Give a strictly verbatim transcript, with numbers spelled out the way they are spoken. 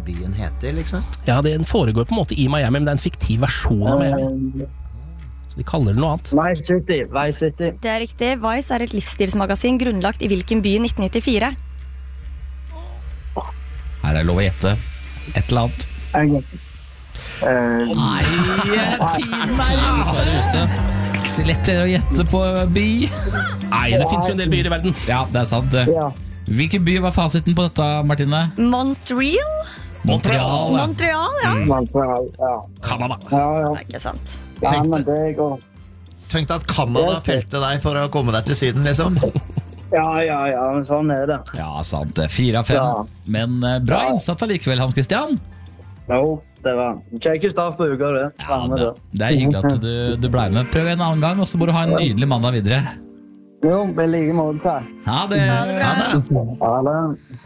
byen heter, liksom? Ja, den foregår på en måte i Miami, men det er en fiktiv versjon av Miami. Så de kaller det noe annet. Vice City, Vice City. Det er riktig. Vice er et livsstilsmagasin grunnlagt i hvilken by i nitten nittifire? Her er lov å gjette et eller annet. Uh, Nei, tiden er ute. Ikke så lett å gjette på by. Nei, det finnes jo en del byer i verden. Ja, det er sant. ja. Hvilken by var fasiten på dette, Martine? Montreal? Montreal. ja. Montreal, ja. Montreal, ja. Canada. Ja, ja. Det er ikke sant. Ja, men det går. Tenkte at Canada felte deg for å komme deg til syden, liksom. Ja, ja, ja, men sånn er det. Ja, sant. Fire av fem. Ja. Men eh, bra innsats allikevel, Hans Christian. Jo, det var kjekke start på uka, det. Ja, det, det er hyggelig at du, du ble med. Prøv en annen gang, og så må du ha en nydelig mandag videre. Jo, i like måte. Ha det. Ha det bra. Ha det. Ha det.